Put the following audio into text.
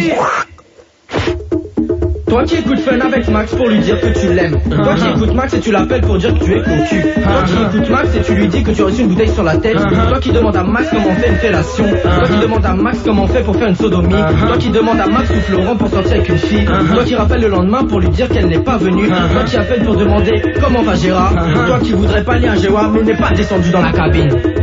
Toi qui écoutes Fun avec Max pour lui dire que tu l'aimes. Toi qui écoutes Max et tu l'appelles pour dire que tu es cocu. Toi qui écoutes Max et tu lui dis que tu as reçu une bouteille sur la tête. Toi qui demandes à Max comment on fait une fellation. Toi qui demandes à Max comment on fait pour faire une sodomie. Toi qui demandes à Max ou Florent pour sortir avec une fille. Toi qui rappelle le lendemain pour lui dire qu'elle n'est pas venue. Toi qui appelle pour demander comment va Gérard. Toi qui voudrais pas lire un Géwa mais n'est pas descendu dans la cabine.